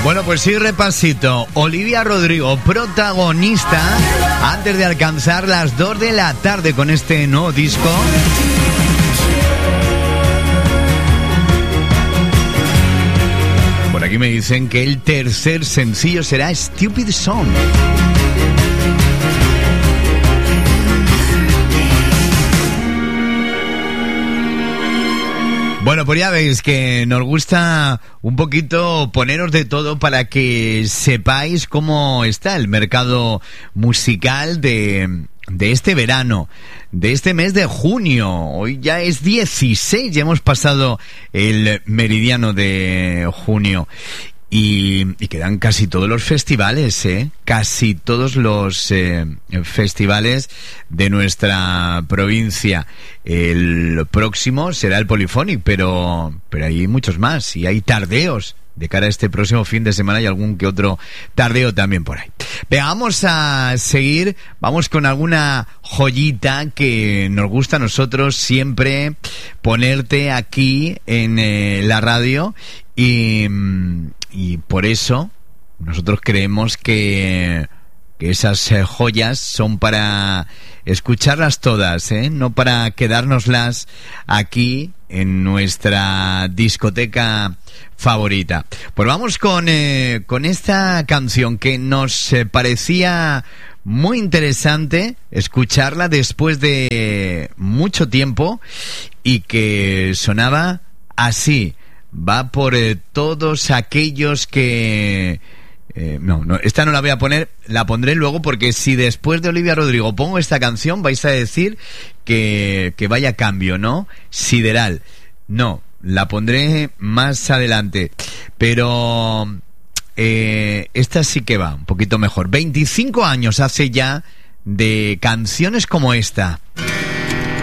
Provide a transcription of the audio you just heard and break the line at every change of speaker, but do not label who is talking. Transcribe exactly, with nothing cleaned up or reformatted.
Bueno, pues sí, repasito. Olivia Rodrigo, protagonista, antes de alcanzar las dos de la tarde con este nuevo disco. Por aquí me dicen que el tercer sencillo será Stupid Song. Bueno, pues ya veis que nos gusta un poquito poneros de todo para que sepáis cómo está el mercado musical de, de este verano, de este mes de junio. Hoy ya es dieciséis, ya hemos pasado el meridiano de junio. Y, y quedan casi todos los festivales, ¿eh? Casi todos los eh, festivales de nuestra provincia. El próximo será el Polyphonic, pero, pero hay muchos más y hay tardeos. De cara a este próximo fin de semana y algún que otro tardeo también por ahí. Venga, vamos a seguir, vamos con alguna joyita que nos gusta a nosotros siempre ponerte aquí en eh, la radio y, y por eso nosotros creemos que, que esas eh, joyas son para escucharlas todas, ¿eh? No para quedárnoslas aquí en nuestra discoteca favorita. Pues vamos con, eh, con esta canción que nos eh, parecía muy interesante escucharla después de mucho tiempo y que sonaba así. Va por eh, todos aquellos que... Eh, no, no, esta no la voy a poner, la pondré luego porque si después de Olivia Rodrigo pongo esta canción vais a decir que, que vaya cambio, ¿no? Sideral. No, la pondré más adelante. Pero eh, esta sí que va un poquito mejor. veinticinco años hace ya de canciones como esta.